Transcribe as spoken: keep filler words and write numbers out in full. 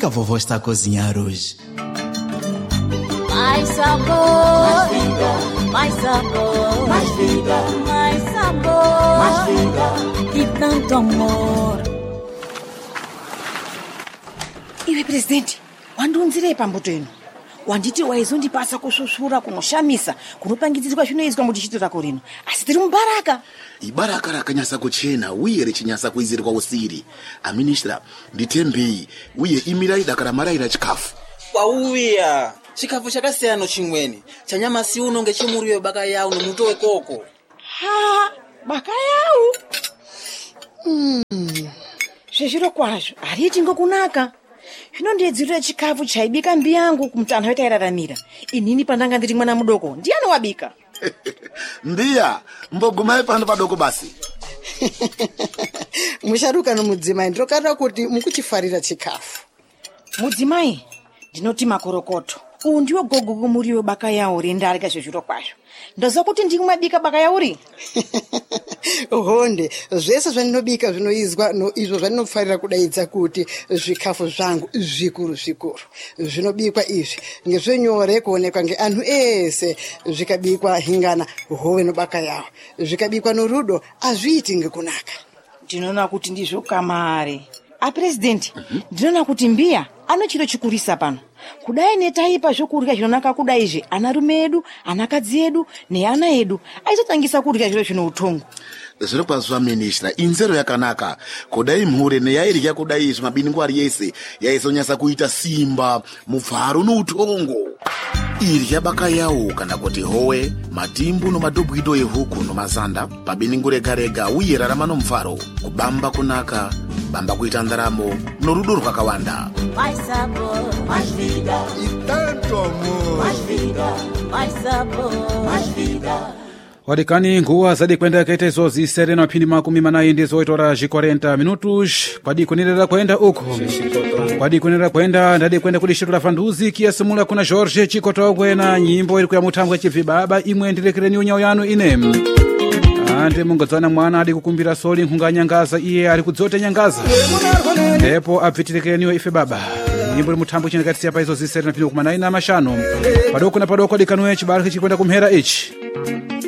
que a vovó está a cozinhar hoje? Mais sabor, mais vida, mais sabor, mais vida, mais sabor, mais vida e tanto amor. Iwe presidente, wandunzire pambuto ino. Wanditi waizondipasa kushushura kunoshamisa kunopangidzirwa zvinoizwa mudichitira korino. Asi tiri mubaraka. Ibaraka rakanyasa kuchena uye richinyasa kuizirwa usiri. Aministra nditembei uye imirai dakara maraira chikafu. Wauya chikafu chakasiyana chimweni chanyama si uno ngechimuriyo baka yawo nomuto wekoko. Ha, baka yawo. Mm. Zvezviro kwazvo ariti ngokunaka. Zvinondedzira chikafu chaibika mbi yangu kumutano wetairaramira. Inini pandanga ndiri mwana mudoko ndiani wabika? Ndiya mbogumai pano padoko basi. Musharuka nomudzimai ndinokarira kuti mukuchifarira chikafu. Mudzimai ndinoti makorokoto. Uyu ndiwo gogo kumuriwo baka yawo rendarika zvezviro kwazvo. Ndoziva kuti ndiri mabika baka yauri. Honde zvese zvaninobika zvinoizwa no izvo zvaninofarira kudaidza kuti zvikafu zvangu zvikuru zvikuru. Zvinobikwa izvi ngezvenyore kuonekwa ngeanhu ese, zvikabikwa hingana hove nobaka yawo, zvikabikwa norudo azviiti ngekunaka. Ndinoona kuti ndizvo kamare. A president, ndinoona kuti mbiya ano chiro chikurisa pano. Kudai netaipa zvokurya zvinonaka kudai izvi ana rume edu, anakadzi edu neana edu aizotangisa kurya zviro zvino utongo. Zviro kwazva ministra inzero yakanaka kudai mhure neyairya kudai izvi mabiningwari yese yaizonyasa kuita simba muvharo noutongo. Irya baka yawo kana kuti howe matimbu nomadhobwido ehuku nomazanda pabiningwa rega rega uye rarama nomufaro kubamba kunaka bamba kuita ndaramo norudo rwakawanda. Mais sabor, mais vida E tanto amor. mais vida, mais sabor, mais vida. Wadikani nguwa zadi kwenda kete zozi serena mapindi makumi manayi ndi zoitora zikwarenta minutos kwadi kunenera kwenda uko kwadi kunenera kwenda ndadi kwenda kulishitula fanduzi kiasimula kuna George Chikotokwe na nyimbo iri kuya muthangwe chivibaba imwe ndirekereni unyawo yanu ine ande mungodzana mwana adi kukumbira soli nkhunga nyangaza iye ari kudzote nyangaza ndipo abvitirekereniwe ife baba nyimbo iri muthangwe chinakatisiya pa izo ziserena pino kumanayi na mashano padoko na padoko dikanuye chibarike chikwenda kumhera ichi